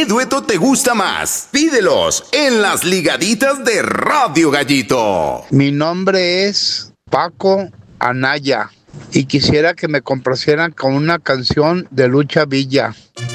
dueto te gusta más? Pídelos en las ligaditas de Radio Gallito. Mi nombre es Paco Anaya y quisiera que me complacieran con una canción de Lucha Villa.